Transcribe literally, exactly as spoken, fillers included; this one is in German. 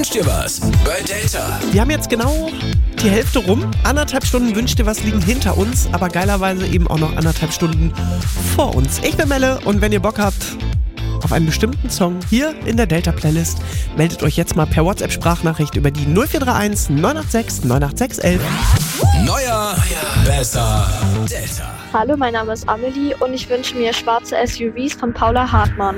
Wünsch dir was bei Delta. Wir haben jetzt genau die Hälfte rum. Anderthalb Stunden Wünsch dir was liegen hinter uns, aber geilerweise eben auch noch anderthalb Stunden vor uns. Ich bin Melle und wenn ihr Bock habt auf einen bestimmten Song hier in der Delta-Playlist, meldet euch jetzt mal per WhatsApp-Sprachnachricht über die null vier drei eins neun acht sechs neun acht sechs elf. Neuer, besser, Delta. Hallo, mein Name ist Amelie und ich wünsche mir schwarze S U Vs von Paula Hartmann.